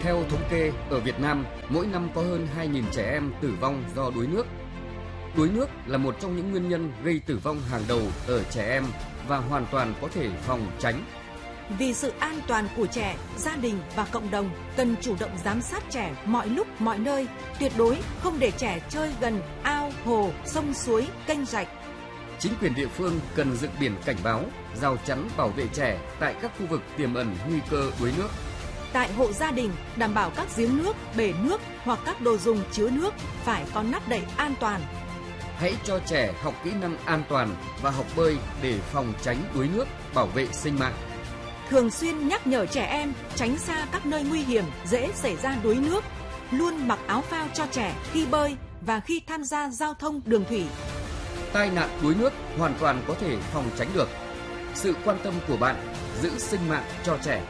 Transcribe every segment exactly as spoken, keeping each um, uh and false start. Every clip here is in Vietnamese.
Theo thống kê, ở Việt Nam, mỗi năm có hơn hai nghìn trẻ em tử vong do đuối nước. Đuối nước là một trong những nguyên nhân gây tử vong hàng đầu ở trẻ em và hoàn toàn có thể phòng tránh. Vì sự an toàn của trẻ, gia đình và cộng đồng cần chủ động giám sát trẻ mọi lúc mọi nơi, tuyệt đối không để trẻ chơi gần ao, hồ, sông suối, kênh rạch. Chính quyền địa phương cần dựng biển cảnh báo, rào chắn bảo vệ trẻ tại các khu vực tiềm ẩn nguy cơ đuối nước. Tại hộ gia đình, đảm bảo các giếng nước, bể nước hoặc các đồ dùng chứa nước phải có nắp đậy an toàn. Hãy cho trẻ học kỹ năng an toàn và học bơi để phòng tránh đuối nước, bảo vệ sinh mạng. Thường xuyên nhắc nhở trẻ em tránh xa các nơi nguy hiểm dễ xảy ra đuối nước, luôn mặc áo phao cho trẻ khi bơi và khi tham gia giao thông đường thủy. Tai nạn đuối nước hoàn toàn có thể phòng tránh được. Sự quan tâm của bạn giữ sinh mạng cho trẻ.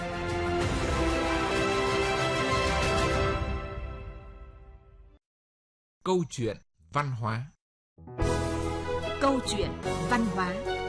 Câu chuyện văn hóa. Câu chuyện văn hóa.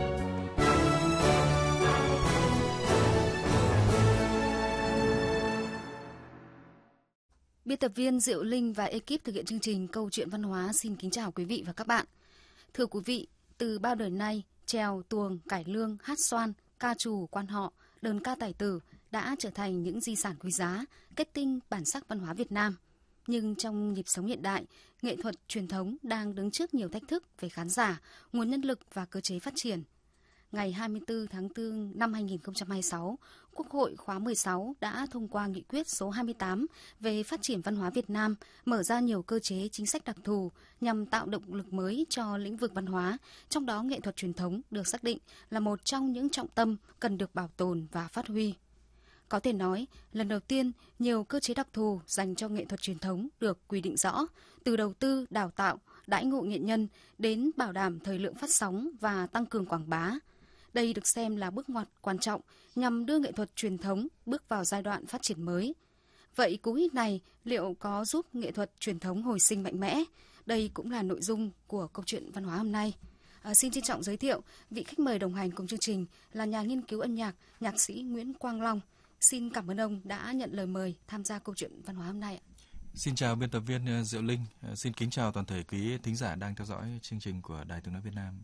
Biên tập viên Diệu Linh và ekip thực hiện chương trình Câu chuyện văn hóa xin kính chào quý vị và các bạn. Thưa quý vị, từ bao đời nay, chèo, tuồng, cải lương, hát xoan, ca trù, quan họ, đơn ca tài tử đã trở thành những di sản quý giá, kết tinh bản sắc văn hóa Việt Nam. Nhưng trong nhịp sống hiện đại, nghệ thuật truyền thống đang đứng trước nhiều thách thức về khán giả, nguồn nhân lực và cơ chế phát triển. Ngày hai mươi tư tháng tư năm hai nghìn không trăm hai mươi sáu, Quốc hội khóa mười sáu đã thông qua nghị quyết số hai mươi tám về phát triển văn hóa Việt Nam, mở ra nhiều cơ chế chính sách đặc thù nhằm tạo động lực mới cho lĩnh vực văn hóa, trong đó nghệ thuật truyền thống được xác định là một trong những trọng tâm cần được bảo tồn và phát huy. Có thể nói, lần đầu tiên, nhiều cơ chế đặc thù dành cho nghệ thuật truyền thống được quy định rõ, từ đầu tư, đào tạo, đãi ngộ nghệ nhân đến bảo đảm thời lượng phát sóng và tăng cường quảng bá. Đây được xem là bước ngoặt quan trọng nhằm đưa nghệ thuật truyền thống bước vào giai đoạn phát triển mới. Vậy cú hích này liệu có giúp nghệ thuật truyền thống hồi sinh mạnh mẽ? Đây cũng là nội dung của câu chuyện văn hóa hôm nay. À, xin trân trọng giới thiệu vị khách mời đồng hành cùng chương trình là nhà nghiên cứu âm nhạc, nhạc sĩ Nguyễn Quang Long. Xin cảm ơn ông đã nhận lời mời tham gia câu chuyện văn hóa hôm nay. Xin chào biên tập viên Diệu Linh, xin kính chào toàn thể quý thính giả đang theo dõi chương trình của Đài Tiếng nói Việt Nam.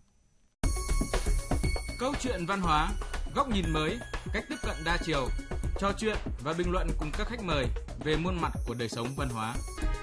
Câu chuyện văn hóa, góc nhìn mới, cách tiếp cận đa chiều, trò chuyện và bình luận cùng các khách mời về muôn mặt của đời sống văn hóa.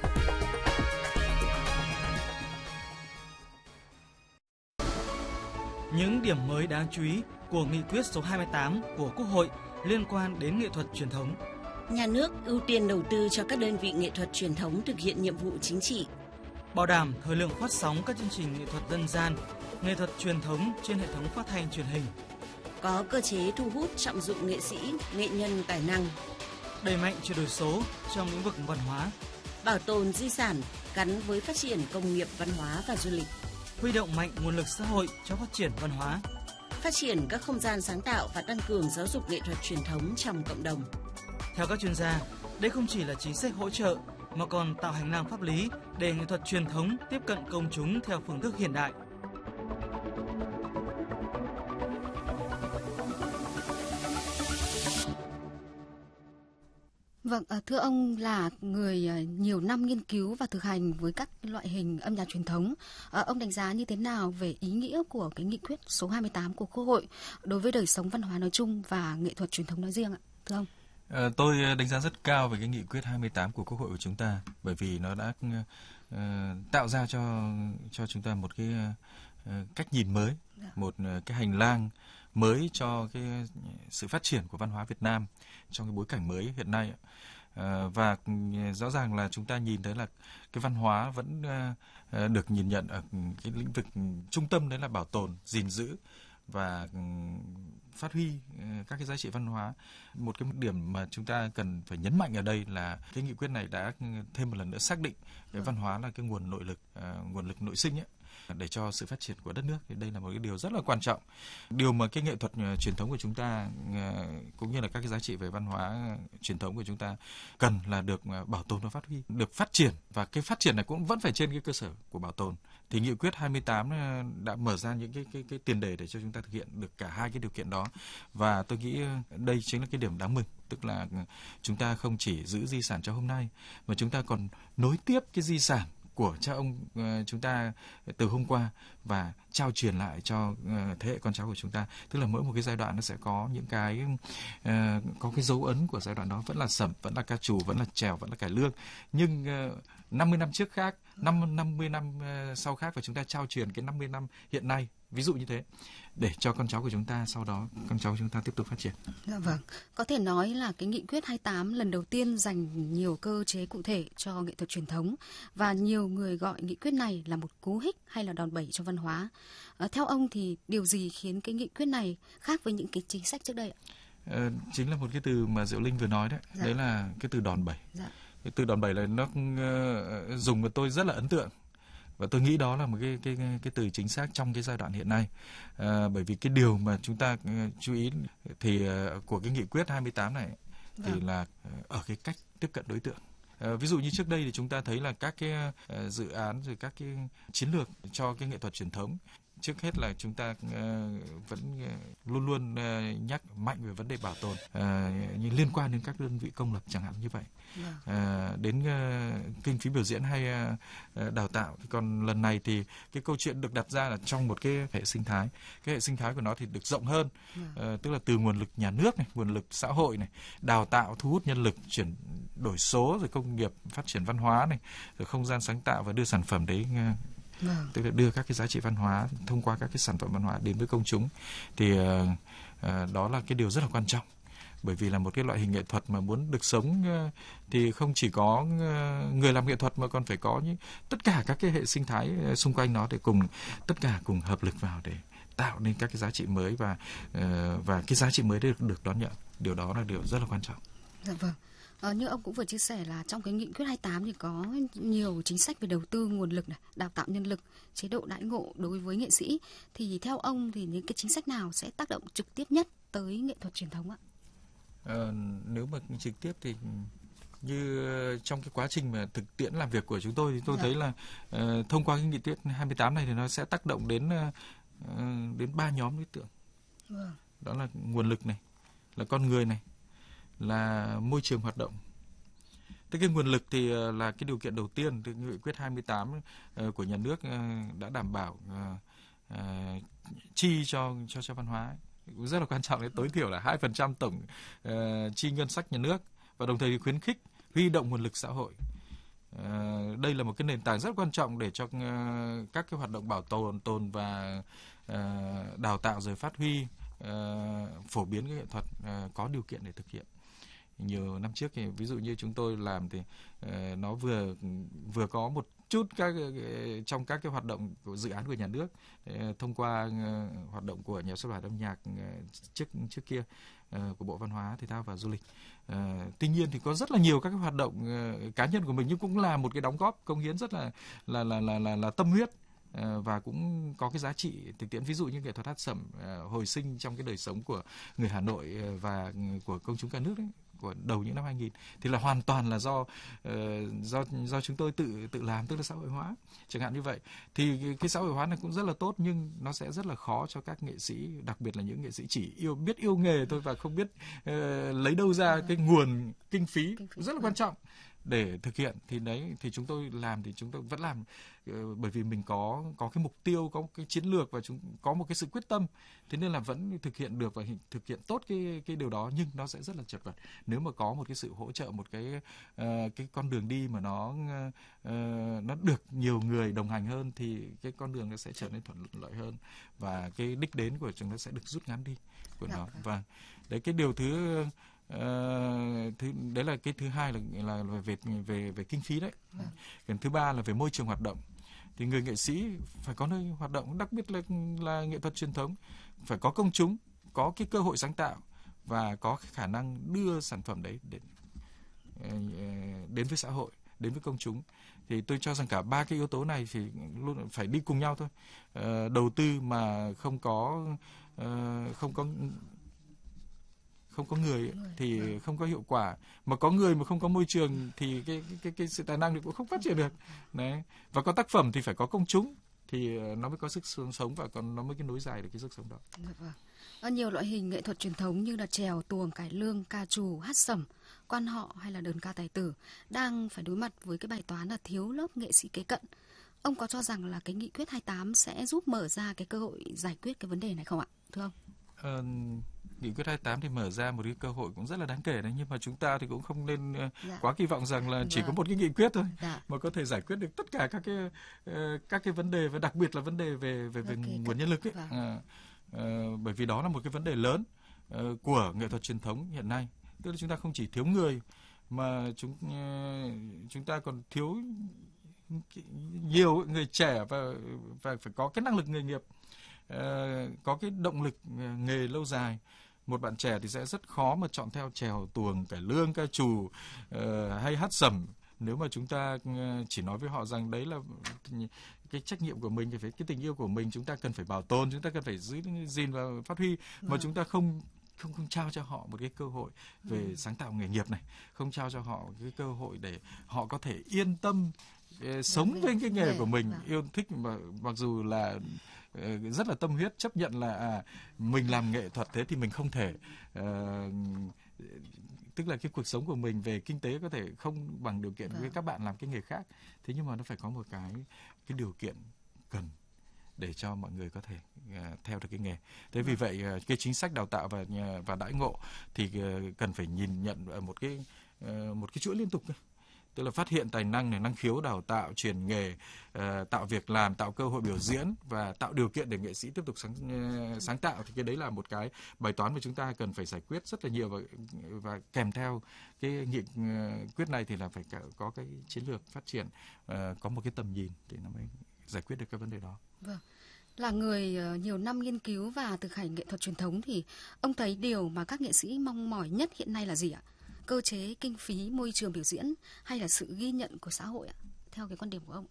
Những điểm mới đáng chú ý của nghị quyết số hai mươi tám của Quốc hội liên quan đến nghệ thuật truyền thống. Nhà nước ưu tiên đầu tư cho các đơn vị nghệ thuật truyền thống thực hiện nhiệm vụ chính trị. Bảo đảm thời lượng phát sóng các chương trình nghệ thuật dân gian, nghệ thuật truyền thống trên hệ thống phát thanh truyền hình. Có cơ chế thu hút trọng dụng nghệ sĩ, nghệ nhân tài năng. Đẩy mạnh chuyển đổi số trong lĩnh vực văn hóa. Bảo tồn di sản gắn với phát triển công nghiệp văn hóa và du lịch. Huy động mạnh nguồn lực xã hội cho phát triển văn hóa. Phát triển các không gian sáng tạo và tăng cường giáo dục nghệ thuật truyền thống trong cộng đồng. Theo các chuyên gia, đây không chỉ là chính sách hỗ trợ mà còn tạo hành lang pháp lý để nghệ thuật truyền thống tiếp cận công chúng theo phương thức hiện đại. Vâng, thưa ông là người nhiều năm nghiên cứu và thực hành với các loại hình âm nhạc truyền thống. Ông đánh giá như thế nào về ý nghĩa của cái nghị quyết số hai mươi tám của Quốc hội đối với đời sống văn hóa nói chung và nghệ thuật truyền thống nói riêng ạ, thưa ông? À, tôi đánh giá rất cao về cái nghị quyết hai mươi tám của Quốc hội của chúng ta, bởi vì nó đã uh, tạo ra cho cho chúng ta một cái uh, cách nhìn mới, dạ. một uh, cái hành lang mới cho cái sự phát triển của văn hóa Việt Nam trong cái bối cảnh mới hiện nay. À, và rõ ràng là chúng ta nhìn thấy là cái văn hóa vẫn uh, được nhìn nhận ở cái lĩnh vực trung tâm, đấy là bảo tồn, gìn giữ và phát huy các cái giá trị văn hóa. Một cái điểm mà chúng ta cần phải nhấn mạnh ở đây là cái nghị quyết này đã thêm một lần nữa xác định cái văn hóa là cái nguồn nội lực, uh, nguồn lực nội sinh ấy, để cho sự phát triển của đất nước. Thì đây là một cái điều rất là quan trọng. Điều mà cái nghệ thuật uh, truyền thống của chúng ta uh, cũng như là các cái giá trị về văn hóa uh, truyền thống của chúng ta cần là được uh, bảo tồn và phát huy, được phát triển, và cái phát triển này cũng vẫn phải trên cái cơ sở của bảo tồn. Thì nghị quyết hai mươi tám đã mở ra những cái cái cái tiền đề để cho chúng ta thực hiện được cả hai cái điều kiện đó, và tôi nghĩ đây chính là cái điểm đáng mừng, tức là chúng ta không chỉ giữ di sản cho hôm nay mà chúng ta còn nối tiếp cái di sản của cha ông uh, chúng ta từ hôm qua và trao truyền lại cho uh, thế hệ con cháu của chúng ta. Tức là mỗi một cái giai đoạn nó sẽ có những cái uh, có cái dấu ấn của giai đoạn đó, vẫn là sẩm, vẫn là ca trù, vẫn là chèo, vẫn là cải lương, nhưng uh, năm mươi năm trước khác, năm năm mươi năm uh, sau khác, và chúng ta trao truyền cái năm mươi năm hiện nay, ví dụ như thế, để cho con cháu của chúng ta sau đó con cháu của chúng ta tiếp tục phát triển. Dạ vâng, có thể nói là cái nghị quyết hai mươi tám lần đầu tiên dành nhiều cơ chế cụ thể cho nghệ thuật truyền thống, và nhiều người gọi nghị quyết này là một cú hích hay là đòn bẩy cho văn hóa. À, theo ông thì điều gì khiến cái nghị quyết này khác với những cái chính sách trước đây ạ? À, chính là một cái từ mà Diệu Linh vừa nói đấy, dạ. Đấy là cái từ đòn bẩy. Dạ. Cái từ đòn bẩy là nó uh, dùng mà tôi rất là ấn tượng. Và tôi nghĩ đó là một cái cái cái từ chính xác trong cái giai đoạn hiện nay, à, bởi vì cái điều mà chúng ta uh, chú ý thì uh, của cái nghị quyết hai mươi tám này thì vâng. là uh, ở cái cách tiếp cận đối tượng. À, ví dụ như trước đây thì chúng ta thấy là các cái uh, dự án rồi các cái chiến lược cho cái nghệ thuật truyền thống, trước hết là chúng ta uh, vẫn uh, luôn luôn uh, nhắc mạnh về vấn đề bảo tồn, uh, như liên quan đến các đơn vị công lập chẳng hạn như vậy. À, đến uh, kinh phí biểu diễn hay uh, đào tạo. Còn lần này thì cái câu chuyện được đặt ra là trong một cái hệ sinh thái, cái hệ sinh thái của nó thì được rộng hơn, uh, tức là từ nguồn lực nhà nước này, nguồn lực xã hội này, đào tạo, thu hút nhân lực, chuyển đổi số, rồi công nghiệp, phát triển văn hóa này, rồi không gian sáng tạo, và đưa sản phẩm đấy uh, Vâng. tức là đưa các cái giá trị văn hóa thông qua các cái sản phẩm văn hóa đến với công chúng. Thì uh, uh, đó là cái điều rất là quan trọng, bởi vì là một cái loại hình nghệ thuật mà muốn được sống uh, thì không chỉ có uh, người làm nghệ thuật mà còn phải có những tất cả các cái hệ sinh thái uh, xung quanh nó để cùng tất cả cùng hợp lực vào để tạo nên các cái giá trị mới, và uh, và cái giá trị mới đấy được, được đón nhận. Điều đó là điều rất là quan trọng. Dạ vâng. Ờ, như ông cũng vừa chia sẻ là trong cái nghị quyết hai mươi tám thì có nhiều chính sách về đầu tư nguồn lực này, đào tạo nhân lực, chế độ đãi ngộ đối với nghệ sĩ. Thì theo ông thì những cái chính sách nào sẽ tác động trực tiếp nhất tới nghệ thuật truyền thống ạ? Ờ, nếu mà trực tiếp thì như trong cái quá trình mà thực tiễn làm việc của chúng tôi thì tôi dạ. thấy là uh, thông qua cái nghị quyết hai mươi tám này thì nó sẽ tác động đến uh, đến ba nhóm đối tượng. Vâng. Đó là nguồn lực này, là con người này, là môi trường hoạt động. Thế cái nguồn lực thì là cái điều kiện đầu tiên. Thì nghị quyết hai mươi tám uh, của nhà nước uh, đã đảm bảo uh, uh, chi cho cho cho văn hóa cũng rất là quan trọng, đấy, tối thiểu là hai phần trăm tổng uh, chi ngân sách nhà nước, và đồng thời thì khuyến khích huy động nguồn lực xã hội. Uh, đây là một cái nền tảng rất quan trọng để cho uh, các cái hoạt động bảo tồn tồn và uh, đào tạo rồi phát huy, uh, phổ biến cái nghệ thuật uh, có điều kiện để thực hiện. Nhiều năm trước thì ví dụ như chúng tôi làm thì uh, nó vừa vừa có một chút các trong các cái hoạt động của dự án của nhà nước, uh, thông qua uh, hoạt động của nhà xuất bản âm nhạc uh, trước trước kia uh, của Bộ Văn hóa, Thể thao và Du lịch. Uh, tuy nhiên thì có rất là nhiều các cái hoạt động uh, cá nhân của mình, nhưng cũng là một cái đóng góp công hiến rất là là là là là, là tâm huyết. Uh, và cũng có cái giá trị thực tiễn, ví dụ như nghệ thuật hát sẩm uh, hồi sinh trong cái đời sống của người Hà Nội uh, và của công chúng cả nước đấy, của đầu những năm hai nghìn, thì là hoàn toàn là do uh, do do chúng tôi tự tự làm, tức là xã hội hóa chẳng hạn như vậy. Thì cái, cái xã hội hóa này cũng rất là tốt, nhưng nó sẽ rất là khó cho các nghệ sĩ, đặc biệt là những nghệ sĩ chỉ yêu biết yêu nghề thôi và không biết uh, lấy đâu ra cái nguồn kinh phí, kinh phí rất là quan trọng để thực hiện. Thì đấy, thì chúng tôi làm thì chúng tôi vẫn làm uh, bởi vì mình có có cái mục tiêu, có cái chiến lược và chúng có một cái sự quyết tâm, thế nên là vẫn thực hiện được và thực hiện tốt cái cái điều đó, nhưng nó sẽ rất là chật vật. Nếu mà có một cái sự hỗ trợ, một cái uh, cái con đường đi mà nó uh, nó được nhiều người đồng hành hơn, thì cái con đường nó sẽ trở nên thuận lợi hơn, và cái đích đến của chúng nó sẽ được rút ngắn đi của nó. Và đấy, cái điều thứ Uh, thứ đấy là cái thứ hai là là về về về kinh phí đấy. Vâng. Cái thứ ba là về môi trường hoạt động. Thì người nghệ sĩ phải có nơi hoạt động, đặc biệt là là nghệ thuật truyền thống, phải có công chúng, có cái cơ hội sáng tạo và có cái khả năng đưa sản phẩm đấy đến uh, đến với xã hội, đến với công chúng. Thì tôi cho rằng cả ba cái yếu tố này thì luôn phải đi cùng nhau thôi. Uh, đầu tư mà không có uh, không có không có người thì không có hiệu quả, mà có người mà không có môi trường thì cái cái cái, cái sự tài năng thì cũng không phát triển được đấy. Và có tác phẩm thì phải có công chúng, thì nó mới có sức sống và còn nó mới cái nối dài được cái sức sống đó. Dạ vâng. Ở nhiều loại hình nghệ thuật truyền thống như là chèo, tuồng, cải lương, ca trù, hát sẩm, quan họ hay là đờn ca tài tử đang phải đối mặt với cái bài toán là thiếu lớp nghệ sĩ kế cận. Ông có cho rằng là cái nghị quyết hai mươi tám sẽ giúp mở ra cái cơ hội giải quyết cái vấn đề này không ạ, thưa ông? Ờ, nghị quyết hai mươi tám thì mở ra một cái cơ hội cũng rất là đáng kể đấy, nhưng mà chúng ta thì cũng không nên dạ. quá kỳ vọng rằng là chỉ vâng. có một cái nghị quyết thôi dạ. mà có thể giải quyết được tất cả các cái uh, các cái vấn đề, và đặc biệt là vấn đề về về về okay, nguồn nhân lực ấy. Vâng. À, uh, bởi vì đó là một cái vấn đề lớn uh, của nghệ thuật truyền thống hiện nay, tức là chúng ta không chỉ thiếu người mà chúng uh, chúng ta còn thiếu nhiều người trẻ và và phải có cái năng lực nghề nghiệp, uh, có cái động lực nghề lâu dài. Một bạn trẻ thì sẽ rất khó mà chọn theo chèo, tuồng, cải lương, ca trù uh, hay hát sẩm nếu mà chúng ta chỉ nói với họ rằng đấy là cái trách nhiệm của mình, cái tình yêu của mình, chúng ta cần phải bảo tồn, chúng ta cần phải giữ gìn và phát huy, mà chúng ta không không không trao cho họ một cái cơ hội về ừ. sáng tạo nghề nghiệp này, không trao cho họ cái cơ hội để họ có thể yên tâm uh, sống với cái nghề của mình, yêu thích, mà mặc dù là rất là tâm huyết, chấp nhận là à, mình làm nghệ thuật thế thì mình không thể uh, tức là cái cuộc sống của mình về kinh tế có thể không bằng điều kiện với các bạn làm cái nghề khác, thế nhưng mà nó phải có một cái cái điều kiện cần để cho mọi người có thể uh, theo được cái nghề. Thế vì vậy uh, cái chính sách đào tạo và và đãi ngộ thì uh, cần phải nhìn nhận ở một cái uh, một cái chuỗi liên tục. Tức là phát hiện tài năng này, năng khiếu, đào tạo, truyền nghề, uh, tạo việc làm, tạo cơ hội biểu diễn và tạo điều kiện để nghệ sĩ tiếp tục sáng uh, sáng tạo, thì cái đấy là một cái bài toán mà chúng ta cần phải giải quyết rất là nhiều, và và kèm theo cái nghị uh, quyết này thì là phải có cái chiến lược phát triển, uh, có một cái tầm nhìn thì nó mới giải quyết được cái vấn đề đó. Vâng. Là người uh, nhiều năm nghiên cứu và thực hành nghệ thuật truyền thống thì ông thấy điều mà các nghệ sĩ mong mỏi nhất hiện nay là gì ạ? Cơ chế, kinh phí, môi trường biểu diễn hay là sự ghi nhận của xã hội ạ? Theo cái quan điểm của ông.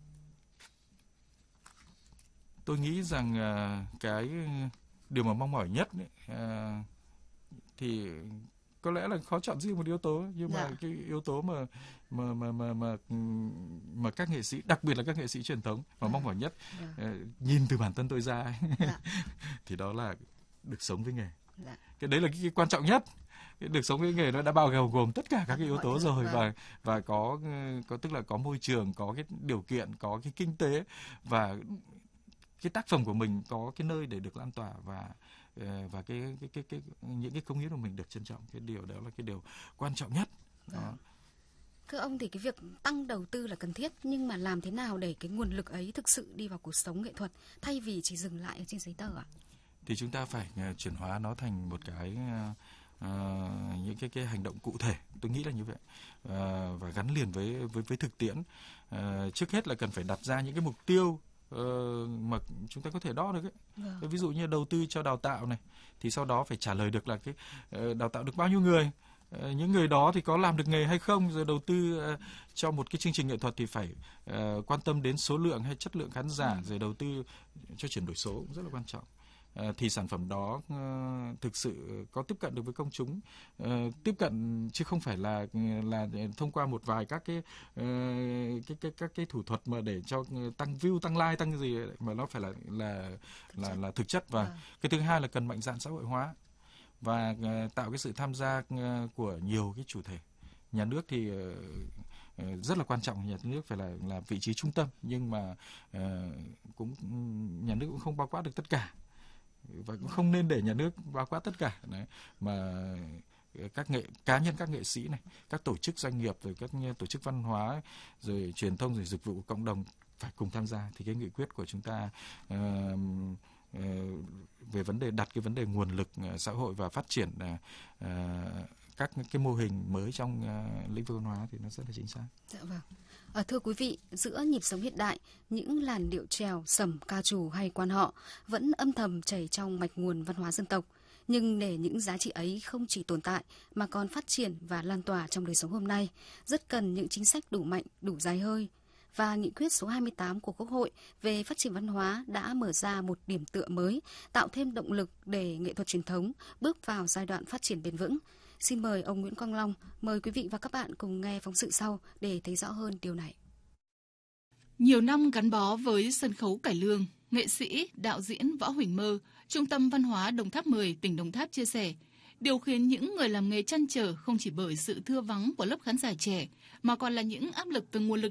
Tôi nghĩ rằng uh, cái điều mà mong mỏi nhất ấy, uh, thì có lẽ là khó chọn riêng một yếu tố, nhưng dạ. mà cái yếu tố mà mà mà mà mà mà các nghệ sĩ, đặc biệt là các nghệ sĩ truyền thống mà dạ. mong mỏi nhất, dạ. uh, nhìn từ bản thân tôi ra ấy, dạ. thì đó là được sống với nghề. Dạ. Cái đấy là cái, cái quan trọng nhất. Được sống với nghề nó đã bao gồm gồm tất cả các cái yếu tố rồi, và và có có tức là có môi trường, có cái điều kiện, có cái kinh tế, và cái tác phẩm của mình có cái nơi để được lan tỏa, và và cái cái cái, cái những cái công hiến của mình được trân trọng. Cái điều đó là cái điều quan trọng nhất. Đó. Thưa ông, thì cái việc tăng đầu tư là cần thiết, nhưng mà làm thế nào để cái nguồn lực ấy thực sự đi vào cuộc sống nghệ thuật thay vì chỉ dừng lại ở trên giấy tờ ạ? Thì chúng ta phải chuyển hóa nó thành một cái Uh, những cái cái hành động cụ thể, tôi nghĩ là như vậy, uh, và gắn liền với với với thực tiễn. Uh, trước hết là cần phải đặt ra những cái mục tiêu uh, mà chúng ta có thể đo được ấy. Vâng. Ví dụ như đầu tư cho đào tạo này, thì sau đó phải trả lời được là cái uh, đào tạo được bao nhiêu người, uh, những người đó thì có làm được nghề hay không, rồi đầu tư uh, cho một cái chương trình nghệ thuật thì phải uh, quan tâm đến số lượng hay chất lượng khán giả, ừ. rồi đầu tư cho chuyển đổi số cũng rất là quan trọng. À, thì sản phẩm đó uh, thực sự có tiếp cận được với công chúng, uh, tiếp cận chứ không phải là là thông qua một vài các cái, uh, cái cái các cái thủ thuật mà để cho tăng view, tăng like, tăng cái gì, mà nó phải là là là là thực chất. Và à. cái thứ hai là cần mạnh dạn xã hội hóa và uh, tạo cái sự tham gia uh, của nhiều cái chủ thể. Nhà nước thì uh, rất là quan trọng, nhà nước phải là là vị trí trung tâm, nhưng mà uh, cũng nhà nước cũng không bao quát được tất cả, và cũng không nên để nhà nước bao quát tất cả đấy, mà các nghệ cá nhân, các nghệ sĩ này, các tổ chức doanh nghiệp, rồi các tổ chức văn hóa, rồi truyền thông, rồi dịch vụ cộng đồng phải cùng tham gia. Thì cái nghị quyết của chúng ta uh, uh, về vấn đề đặt cái vấn đề nguồn lực uh, xã hội và phát triển uh, các cái mô hình mới trong uh, lĩnh vực văn hóa thì nó rất là chính xác. Dạ vâng. À, thưa quý vị, giữa nhịp sống hiện đại, những làn điệu chèo, sẩm, ca trù hay quan họ vẫn âm thầm chảy trong mạch nguồn văn hóa dân tộc. Nhưng để những giá trị ấy không chỉ tồn tại mà còn phát triển và lan tỏa trong đời sống hôm nay, rất cần những chính sách đủ mạnh, đủ dài hơi. Và nghị quyết số hai mươi tám của Quốc hội về phát triển văn hóa đã mở ra một điểm tựa mới, tạo thêm động lực để nghệ thuật truyền thống bước vào giai đoạn phát triển bền vững. Xin mời ông Nguyễn Quang Long, mời quý vị và các bạn cùng nghe phóng sự sau để thấy rõ hơn điều này. Nhiều năm gắn bó với sân khấu cải lương, nghệ sĩ, đạo diễn Võ Huỳnh Mơ, Trung tâm Văn hóa Đồng Tháp mười, tỉnh Đồng Tháp chia sẻ, điều khiến những người làm nghề trăn trở không chỉ bởi sự thưa vắng của lớp khán giả trẻ, mà còn là những áp lực từ nguồn lực